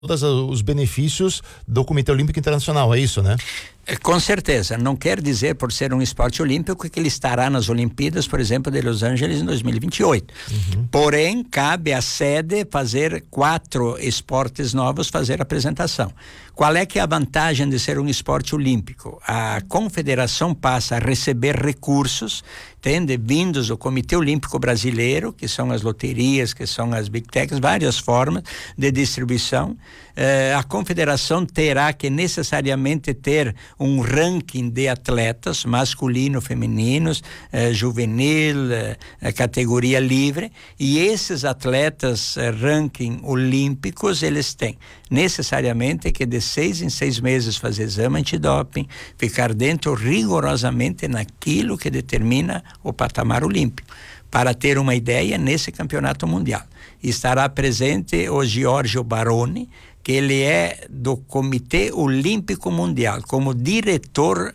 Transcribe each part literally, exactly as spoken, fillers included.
todos os benefícios do Comitê Olímpico Internacional, é isso, né? Com certeza, não quer dizer por ser um esporte olímpico que ele estará nas Olimpíadas, por exemplo, de Los Angeles em dois mil e vinte e oito. Uhum. Porém, cabe à sede fazer quatro esportes novos, fazer a apresentação. Qual é que é a vantagem de ser um esporte olímpico? A confederação passa a receber recursos, entende? Vindos do Comitê Olímpico Brasileiro, que são as loterias, que são as Big Techs, várias formas de distribuição. Eh, a confederação terá que necessariamente ter um ranking de atletas, masculino, femininos, eh, juvenil, eh, categoria livre, e esses atletas eh, ranking olímpicos, eles têm necessariamente que de seis em seis meses fazer exame antidoping, ficar dentro rigorosamente naquilo que determina o patamar olímpico. Para ter uma ideia, nesse campeonato mundial estará presente o Giorgio Baroni, que ele é do Comitê Olímpico Mundial, como diretor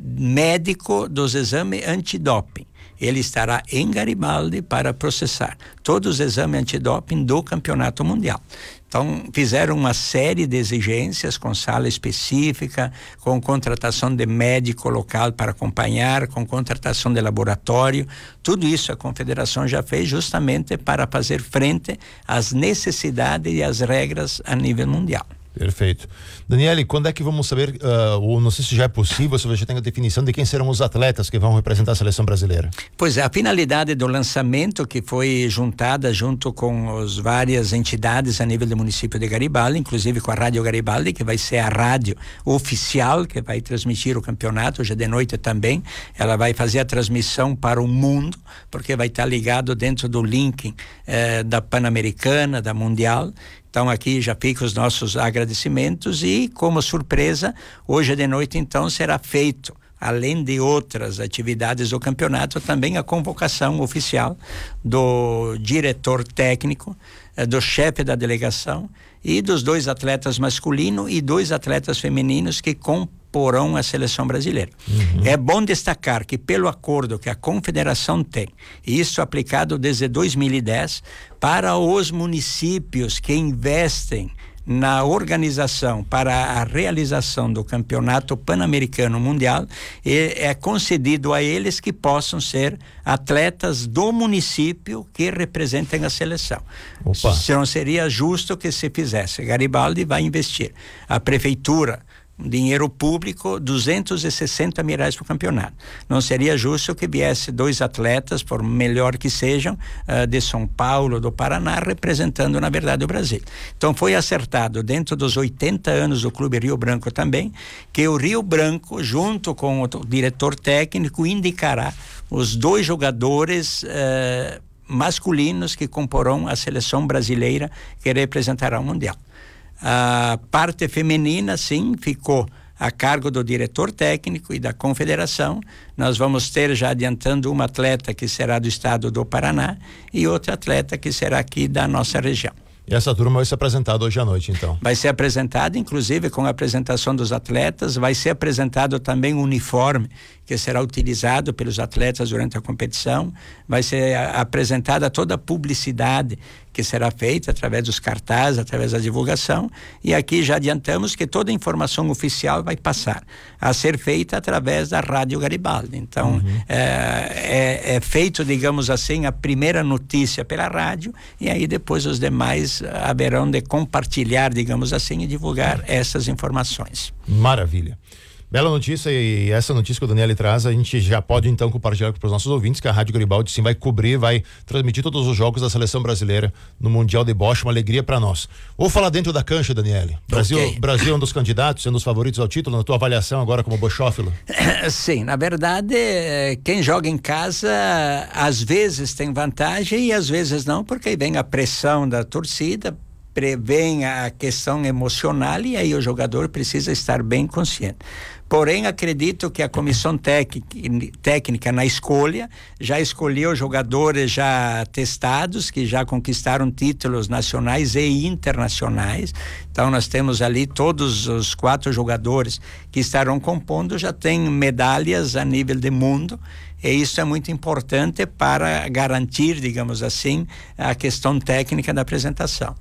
médico dos exames antidoping. Ele estará em Garibaldi para processar todos os exames antidoping do campeonato mundial. Então, fizeram uma série de exigências com sala específica, com contratação de médico local para acompanhar, com contratação de laboratório. Tudo isso a confederação já fez justamente para fazer frente às necessidades e às regras a nível mundial. Perfeito. Daniele, quando é que vamos saber, uh, ou não sei se já é possível, se você tem a definição de quem serão os atletas que vão representar a seleção brasileira? Pois é, a finalidade do lançamento, que foi juntada junto com as várias entidades a nível do município de Garibaldi, inclusive com a Rádio Garibaldi, que vai ser a rádio oficial que vai transmitir o campeonato, hoje de noite também, ela vai fazer a transmissão para o mundo, porque vai estar ligado dentro do link eh, da Pan-Americana, da Mundial. Então aqui já fica os nossos agradecimentos e, como surpresa, hoje de noite então será feito, além de outras atividades do campeonato, também a convocação oficial do diretor técnico, do chefe da delegação e dos dois atletas masculinos e dois atletas femininos que comporão a seleção brasileira. Uhum. É bom destacar que, pelo acordo que a confederação tem, e isso aplicado desde dois mil e dez, para os municípios que investem na organização para a realização do campeonato pan-americano mundial, é, é concedido a eles que possam ser atletas do município que representem a seleção. Opa. Se não seria justo que se fizesse. Garibaldi vai investir. A prefeitura, dinheiro público, duzentos e sessenta mil reais para o campeonato. Não seria justo que viesse dois atletas, por melhor que sejam, uh, de São Paulo, do Paraná, representando, na verdade, o Brasil. Então foi acertado, dentro dos oitenta anos do Clube Rio Branco também, que o Rio Branco, junto com o diretor técnico, indicará os dois jogadores uh, masculinos que comporão a seleção brasileira que representará o Mundial. A parte feminina, sim, ficou a cargo do diretor técnico e da confederação. Nós vamos ter, já adiantando, uma atleta que será do estado do Paraná e outra atleta que será aqui da nossa região. E essa turma vai ser apresentada hoje à noite, então? Vai ser apresentada, inclusive com a apresentação dos atletas, vai ser apresentado também o uniforme que será utilizado pelos atletas durante a competição, vai ser a, apresentada toda a publicidade que será feita através dos cartazes, através da divulgação, e aqui já adiantamos que toda a informação oficial vai passar a ser feita através da Rádio Garibaldi. Então, uhum. é, é, é feito, digamos assim, a primeira notícia pela rádio, e aí depois os demais haverão de compartilhar, digamos assim, e divulgar uhum. essas informações. Maravilha. Bela notícia, e essa notícia que o Daniele traz, a gente já pode então compartilhar para os nossos ouvintes que a Rádio Garibaldi sim vai cobrir, vai transmitir todos os jogos da seleção brasileira no Mundial de Bocha, uma alegria para nós. Vou falar dentro da cancha, Daniele. Brasil, okay. Brasil é um dos candidatos, sendo os favoritos ao título, na tua avaliação agora como bochófilo? Sim, na verdade, quem joga em casa às vezes tem vantagem e às vezes não, porque aí vem a pressão da torcida, prevém a questão emocional e aí o jogador precisa estar bem consciente. Porém, acredito que a comissão técnica na escolha já escolheu jogadores já testados, que já conquistaram títulos nacionais e internacionais. Então, nós temos ali todos os quatro jogadores que estarão compondo, já têm medalhas a nível de mundo. E isso é muito importante para garantir, digamos assim, a questão técnica da apresentação.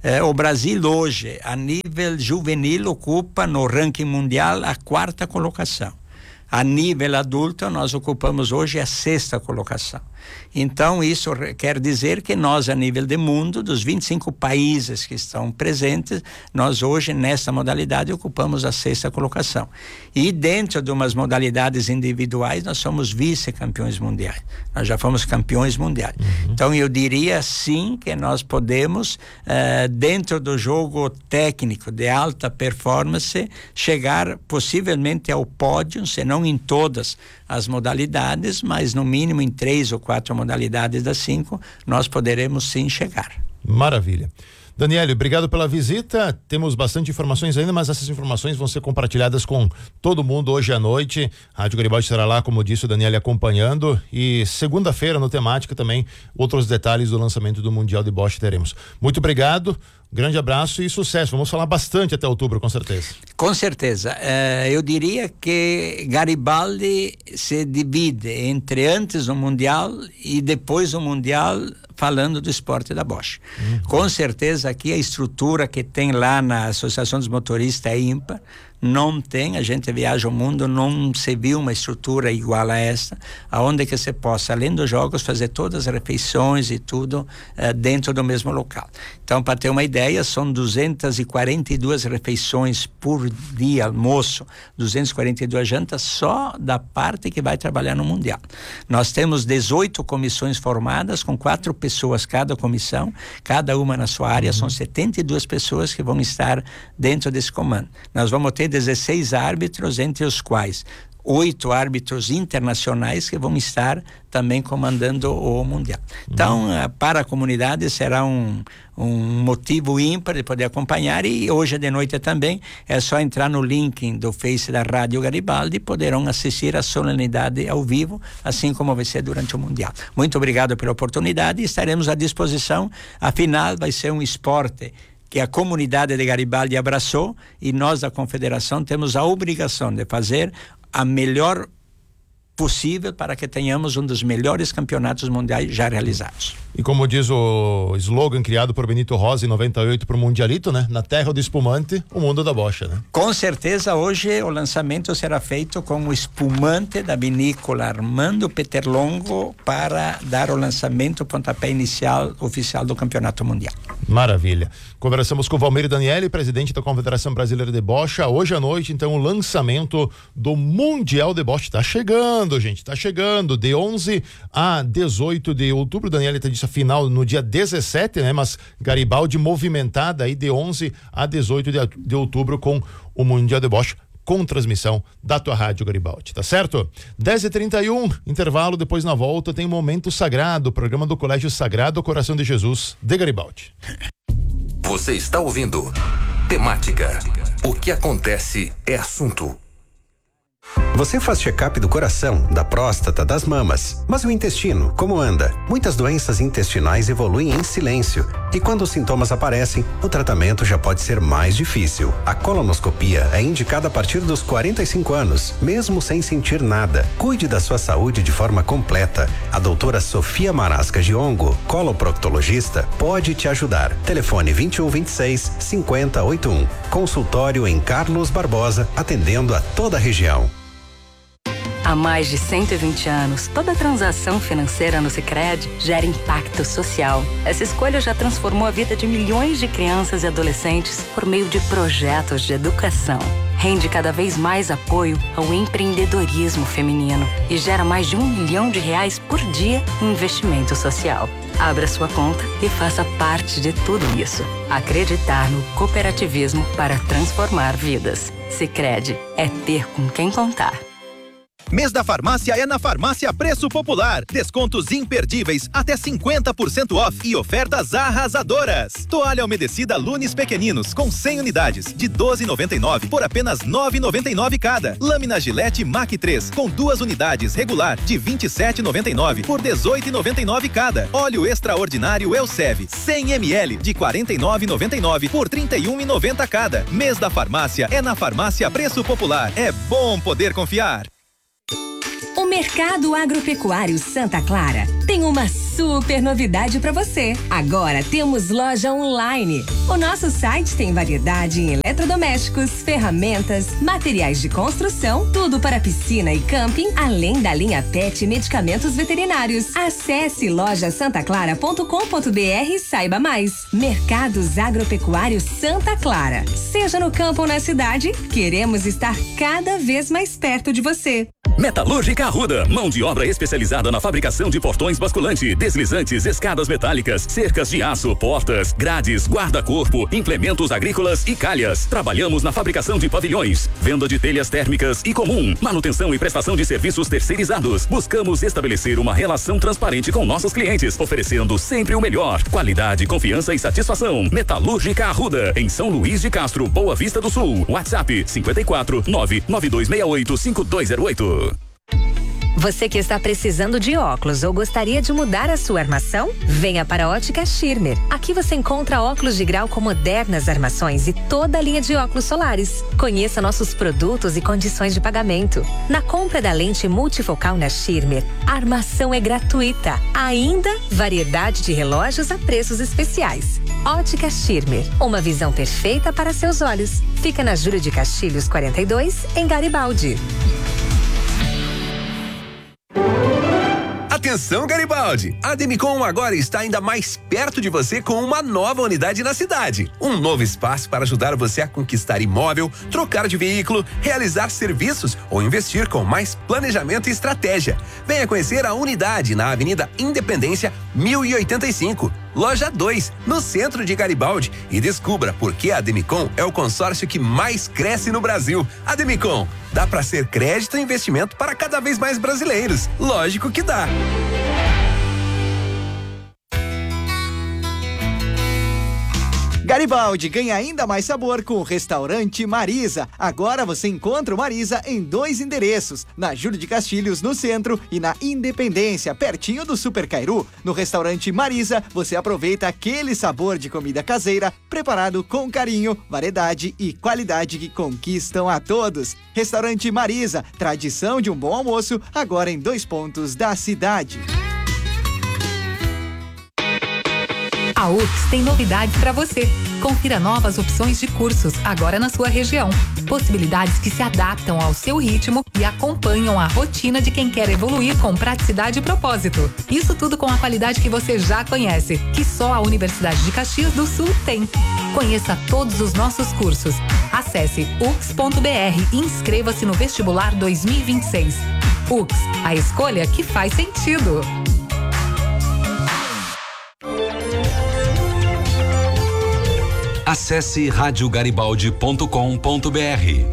Eh, o Brasil hoje, a nível juvenil, ocupa no ranking mundial a quarta colocação. A nível adulto, nós ocupamos hoje a sexta colocação. Então, isso quer dizer que nós, a nível de mundo, dos vinte e cinco países que estão presentes, nós hoje, nesta modalidade, ocupamos a sexta colocação. E dentro de umas modalidades individuais, nós somos vice-campeões mundiais. Nós já fomos campeões mundiais. Uhum. Então, eu diria sim que nós podemos, uh, dentro do jogo técnico de alta performance, chegar possivelmente ao pódio, se não em todas as modalidades, mas no mínimo em três ou quatro modalidades das cinco, nós poderemos sim chegar. Maravilha. Daniele, obrigado pela visita. Temos bastante informações ainda, mas essas informações vão ser compartilhadas com todo mundo hoje à noite. A Rádio Garibaldi estará lá, como disse o Daniele, acompanhando. E segunda-feira, no Temática, também outros detalhes do lançamento do Mundial de Bosch teremos. Muito obrigado, grande abraço e sucesso. Vamos falar bastante até outubro, com certeza. Com certeza. Uh, eu diria que Garibaldi se divide entre antes do Mundial e depois do Mundial, falando do esporte da Bosch. Uhum. Com certeza aqui a estrutura que tem lá na Associação dos Motoristas é ímpar. Não tem, a gente viaja o mundo, não se viu uma estrutura igual a esta, aonde que você possa, além dos jogos, fazer todas as refeições e tudo uh, dentro do mesmo local. Então, para ter uma ideia, são duzentas e quarenta e duas refeições por dia, almoço, duzentas e quarenta e duas jantas só da parte que vai trabalhar no Mundial. Nós temos dezoito comissões formadas, com quatro pessoas cada comissão, cada uma na sua área, uhum. São setenta e duas pessoas que vão estar dentro desse comando. Nós vamos ter dezesseis árbitros, entre os quais oito árbitros internacionais que vão estar também comandando o Mundial. Então, uhum. para a comunidade será um, um motivo ímpar de poder acompanhar, e hoje de noite também é só entrar no link do Face da Rádio Garibaldi e poderão assistir a solenidade ao vivo, assim como vai ser durante o Mundial. Muito obrigado pela oportunidade e estaremos à disposição. Afinal, vai ser um esporte que a comunidade de Garibaldi abraçou, e nós da Confederação temos a obrigação de fazer a melhor possível para que tenhamos um dos melhores campeonatos mundiais já realizados. E como diz o slogan criado por Benito Rossi em noventa e oito para o Mundialito, né? Na terra do espumante, o mundo da bocha, né? Com certeza, hoje o lançamento será feito com o espumante da vinícola Armando Peterlongo para dar o lançamento, o pontapé inicial oficial do Campeonato Mundial. Maravilha. Conversamos com o Valmir Daniele, presidente da Confederação Brasileira de Bocha. Hoje à noite, então, o lançamento do Mundial de Bocha. Tá chegando, gente, tá chegando. De onze a dezoito de outubro. Daniele tá disse a final no dia dezessete, né? Mas Garibaldi movimentada aí de onze a dezoito de, de outubro com o Mundial de Bocha, com transmissão da tua Rádio Garibaldi, tá certo? dez e trinta e um, intervalo, depois na volta tem Momento Sagrado, programa do Colégio Sagrado Coração de Jesus de Garibaldi. Você está ouvindo Temática. O que acontece é assunto. Você faz check-up do coração, da próstata, das mamas. Mas o intestino, como anda? Muitas doenças intestinais evoluem em silêncio. E quando os sintomas aparecem, o tratamento já pode ser mais difícil. A colonoscopia é indicada a partir dos quarenta e cinco anos, mesmo sem sentir nada. Cuide da sua saúde de forma completa. A doutora Sofia Marasca Giongo, coloproctologista, pode te ajudar. Telefone vinte e um, vinte e seis, cinquenta, oitenta e um. Consultório em Carlos Barbosa, atendendo a toda a região. Há mais de cento e vinte anos, toda transação financeira no Sicredi gera impacto social. Essa escolha já transformou a vida de milhões de crianças e adolescentes por meio de projetos de educação. Rende cada vez mais apoio ao empreendedorismo feminino e gera mais de um milhão de reais por dia em investimento social. Abra sua conta e faça parte de tudo isso. Acreditar no cooperativismo para transformar vidas. Sicredi é ter com quem contar. Mês da farmácia é na Farmácia Preço Popular. Descontos imperdíveis, até cinquenta por cento off e ofertas arrasadoras. Toalha umedecida Lunes Pequeninos com cem unidades de doze reais e noventa e nove centavos por apenas nove reais e noventa e nove centavos cada. Lâmina Gillette Mac três com duas unidades regular de vinte e sete reais e noventa e nove centavos por dezoito reais e noventa e nove centavos cada. Óleo extraordinário Elsev cem mililitros de quarenta e nove reais e noventa e nove centavos por trinta e um reais e noventa centavos cada. Mês da farmácia é na Farmácia Preço Popular. É bom poder confiar. O Mercado Agropecuário Santa Clara tem tem uma super novidade para você. Agora temos loja online. O nosso site tem variedade em eletrodomésticos, ferramentas, materiais de construção, tudo para piscina e camping, além da linha pet e medicamentos veterinários. Acesse loja santa clara ponto com ponto br e saiba mais. Mercados Agropecuários Santa Clara. Seja no campo ou na cidade, queremos estar cada vez mais perto de você. Metalúrgica Arruda, mão de obra especializada na fabricação de portões basculante, deslizantes, escadas metálicas, cercas de aço, portas, grades, guarda-corpo, implementos agrícolas e calhas. Trabalhamos na fabricação de pavilhões, venda de telhas térmicas e comum, manutenção e prestação de serviços terceirizados. Buscamos estabelecer uma relação transparente com nossos clientes, oferecendo sempre o melhor, qualidade, confiança e satisfação. Metalúrgica Arruda, em São Luís de Castro, Boa Vista do Sul. WhatsApp cinquenta e quatro, nove nove dois seis oito, cinco dois zero oito. Você que está precisando de óculos ou gostaria de mudar a sua armação? Venha para a Ótica Schirmer. Aqui você encontra óculos de grau com modernas armações e toda a linha de óculos solares. Conheça nossos produtos e condições de pagamento. Na compra da lente multifocal na Schirmer, a armação é gratuita. Ainda, variedade de relógios a preços especiais. Ótica Schirmer, uma visão perfeita para seus olhos. Fica na Júlio de Castilhos quarenta e dois, em Garibaldi. Atenção, Garibaldi! A Demicon agora está ainda mais perto de você com uma nova unidade na cidade. Um novo espaço para ajudar você a conquistar imóvel, trocar de veículo, realizar serviços ou investir com mais planejamento e estratégia. Venha conhecer a unidade na Avenida Independência mil e oitenta e cinco, Loja dois, no centro de Garibaldi, e descubra por que a Demicon é o consórcio que mais cresce no Brasil. A Demicon dá para ser crédito e investimento para cada vez mais brasileiros. Lógico que dá. Garibaldi ganha ainda mais sabor com o restaurante Marisa. Agora você encontra o Marisa em dois endereços, na Júlio de Castilhos, no centro, e na Independência, pertinho do Super Cairu. No restaurante Marisa, você aproveita aquele sabor de comida caseira, preparado com carinho, variedade e qualidade que conquistam a todos. Restaurante Marisa, tradição de um bom almoço, agora em dois pontos da cidade. A U F S tem novidades para você. Confira novas opções de cursos agora na sua região. Possibilidades que se adaptam ao seu ritmo e acompanham a rotina de quem quer evoluir com praticidade e propósito. Isso tudo com a qualidade que você já conhece, que só a Universidade de Caxias do Sul tem. Conheça todos os nossos cursos. Acesse u f s ponto b r e inscreva-se no vestibular dois mil e vinte e seis. U F S, a escolha que faz sentido. Acesse rádio garibaldi ponto com ponto br.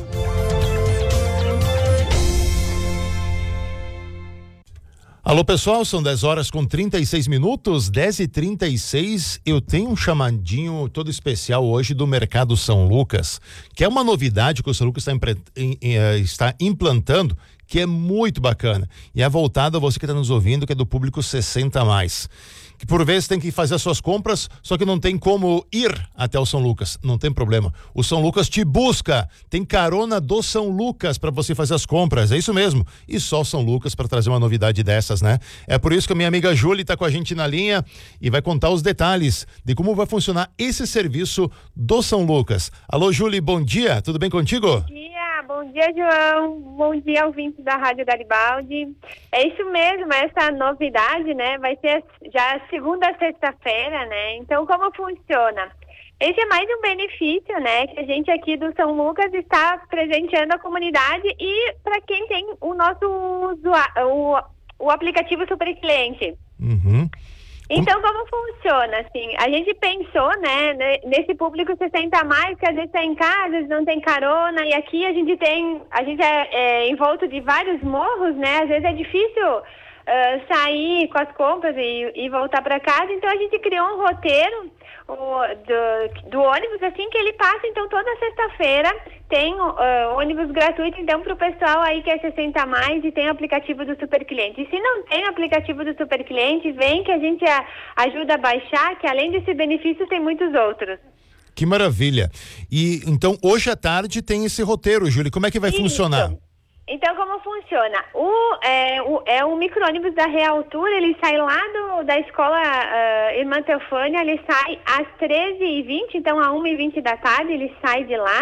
Alô pessoal, são dez horas com trinta e seis minutos, dez e trinta e seis. Eu tenho um chamadinho todo especial hoje do Mercado São Lucas, que é uma novidade que o São Lucas está, impre... está implantando, que é muito bacana. E é voltado a você que está nos ouvindo, que é do público sessenta a mais. Que por vezes tem que fazer as suas compras, só que não tem como ir até o São Lucas. Não tem problema. O São Lucas te busca. Tem carona do São Lucas para você fazer as compras. É isso mesmo. E só o São Lucas para trazer uma novidade dessas, né? É por isso que a minha amiga Júlia está com a gente na linha e vai contar os detalhes de como vai funcionar esse serviço do São Lucas. Alô, Júlia, bom dia. Tudo bem contigo? Bom dia. Bom dia, João. Bom dia, ouvintes da Rádio Garibaldi. É isso mesmo, essa novidade, né? Vai ser já segunda a sexta-feira, né? Então, como funciona? Esse é mais um benefício, né? Que a gente aqui do São Lucas está presenteando a comunidade e para quem tem o nosso usuário, o, o aplicativo Super Cliente. Uhum. Então, como funciona, assim? A gente pensou, né, nesse público sessenta a mais, que às vezes está em casa, às vezes não tem carona, e aqui a gente tem, a gente é, é envolto de vários morros, né? Às vezes é difícil uh, sair com as compras e, e voltar para casa, então a gente criou um roteiro o, do, do ônibus, assim, que ele passa, então, toda sexta-feira tem uh, ônibus gratuito, então, para o pessoal aí que é sessenta a mais e tem o aplicativo do Super Cliente. E se não tem o aplicativo do Super Cliente, vem que a gente a, ajuda a baixar, que além desse benefício tem muitos outros. Que maravilha. E então, hoje à tarde tem esse roteiro, Júlia. Como é que vai Isso. funcionar? Então, como funciona? O, é, o, é um micro-ônibus da Realtur, ele sai lá do, da escola uh, Irmã Teofânia, ele sai às treze e vinte, então às uma e vinte da tarde ele sai de lá.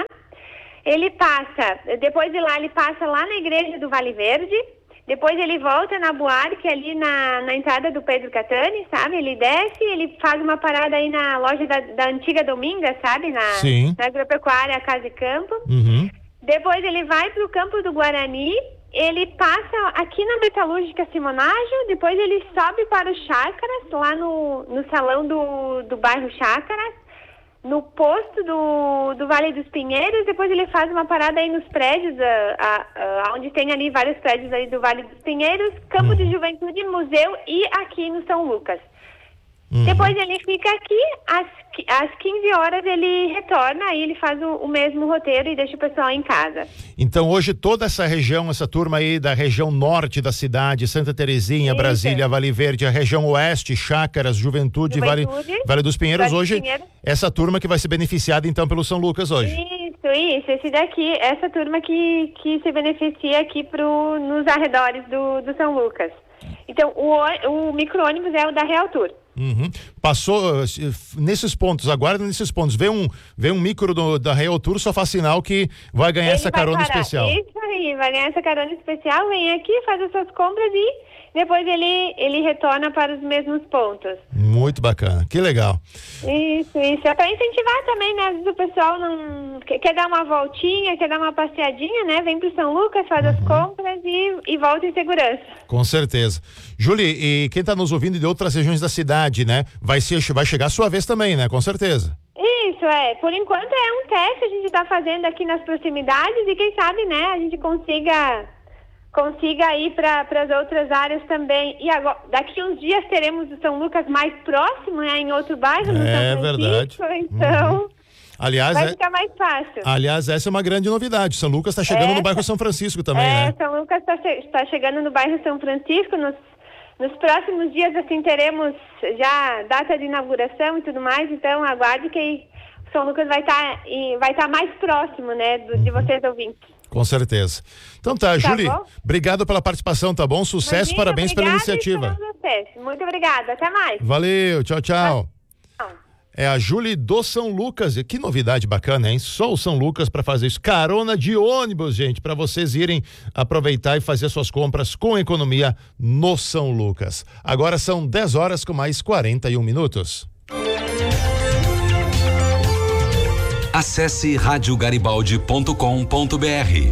Ele passa, depois de lá ele passa lá na igreja do Vale Verde, depois ele volta na Buarque, ali na, na entrada do Pedro Catani, sabe? Ele desce, ele faz uma parada aí na loja da, da antiga Dominga, sabe? Na, Sim. na agropecuária Casa e Campo. Uhum. Depois ele vai para o campo do Guarani, ele passa aqui na Metalúrgica Simonágio, depois ele sobe para o Chácaras, lá no, no salão do, do bairro Chácaras, no posto do, do Vale dos Pinheiros, depois ele faz uma parada aí nos prédios, a, a, a, onde tem ali vários prédios aí do Vale dos Pinheiros, Campo de Juventude, Museu e aqui no São Lucas. Uhum. Depois ele fica aqui, às, às quinze horas ele retorna, aí ele faz o, o mesmo roteiro e deixa o pessoal em casa. Então hoje toda essa região, essa turma aí da região norte da cidade, Santa Terezinha, Isso. Brasília, Vale Verde, a região oeste, Chácaras, Juventude, Juventude vale, vale dos Pinheiros, vale hoje Pinheiros. Essa turma que vai ser beneficiada então pelo São Lucas hoje. Isso, isso, esse daqui, essa turma que, que se beneficia aqui pro, nos arredores do, do São Lucas. Então o, o micro-ônibus é o da Realtur. Uhum. Passou nesses pontos, aguarda nesses pontos. Vem um, vem um micro do, da Realtur, só faz sinal que vai ganhar Ele essa vai carona parar. especial. Isso aí, vai ganhar essa carona especial, vem aqui, faz as suas compras e depois ele, ele retorna para os mesmos pontos. Muito bacana, que legal. Isso, isso. É para incentivar também, né? Às vezes o pessoal não quer, quer dar uma voltinha, quer dar uma passeadinha, né? Vem pro São Lucas, faz uhum. as compras e, e volta em segurança. Com certeza. Julie, e quem está nos ouvindo de outras regiões da cidade, né? Vai, ser, vai chegar a sua vez também, né? Com certeza. Isso, é. Por enquanto é um teste que a gente está fazendo aqui nas proximidades e quem sabe, né? A gente consiga... consiga ir para as outras áreas também. E agora, daqui uns dias teremos o São Lucas mais próximo, né, em outro bairro, no é São Francisco, verdade. Então, uhum. aliás, vai é... ficar mais fácil. Aliás, essa é uma grande novidade. São Lucas está chegando é, no bairro São Francisco também, é, né? São Lucas está che tá chegando no bairro São Francisco. Nos, nos próximos dias, assim, teremos já data de inauguração e tudo mais. Então, aguarde que São Lucas vai estar tá, vai tá mais próximo, né, do, uhum. de vocês ouvintes. Com certeza. Então tá, tá Julie, bom? Obrigado pela participação, tá bom? Sucesso, Imagina, parabéns pela iniciativa. Muito obrigada, até mais. Valeu, tchau, tchau. É a Julie do São Lucas, e que novidade bacana, hein? Só o São Lucas para fazer isso. Carona de ônibus, gente, para vocês irem aproveitar e fazer suas compras com economia no São Lucas. Agora são dez horas com mais quarenta e um minutos. Acesse rádio garibaldi ponto com ponto br.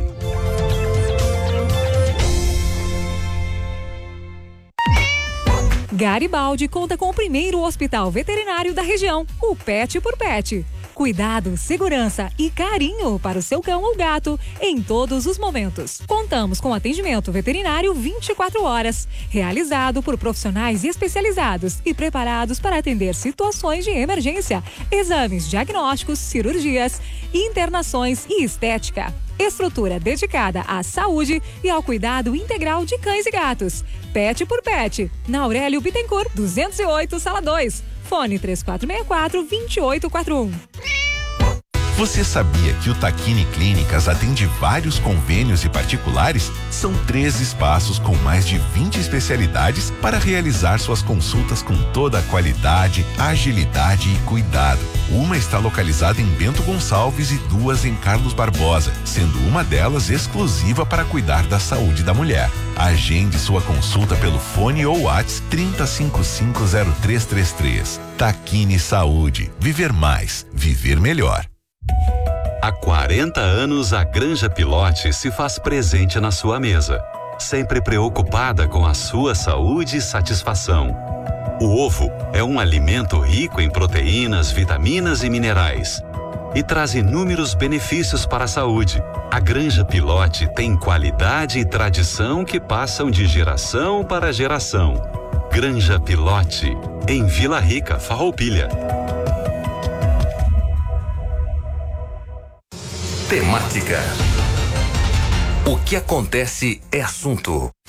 Garibaldi conta com o primeiro hospital veterinário da região, o Pet por Pet. Cuidado, segurança e carinho para o seu cão ou gato em todos os momentos. Contamos com atendimento veterinário vinte e quatro horas, realizado por profissionais especializados e preparados para atender situações de emergência, exames diagnósticos, cirurgias, internações e estética. Estrutura dedicada à saúde e ao cuidado integral de cães e gatos. Pet por Pet, na Aurélio Bittencourt, duzentos e oito, sala dois. Fone três quatro seis quatro, dois oito quatro um. Você sabia que o Taquini Clínicas atende vários convênios e particulares? São três espaços com mais de vinte especialidades para realizar suas consultas com toda a qualidade, agilidade e cuidado. Uma está localizada em Bento Gonçalves e duas em Carlos Barbosa, sendo uma delas exclusiva para cuidar da saúde da mulher. Agende sua consulta pelo fone ou WhatsApp trinta, cinquenta e cinco, zero três três três. Taquini Saúde. Viver mais. Viver melhor. Há quarenta anos, a Granja Pilote se faz presente na sua mesa, sempre preocupada com a sua saúde e satisfação. O ovo é um alimento rico em proteínas, vitaminas e minerais e traz inúmeros benefícios para a saúde. A Granja Pilote tem qualidade e tradição que passam de geração para geração. Granja Pilote, em Vila Rica, Farroupilha. Temática. O que acontece é assunto.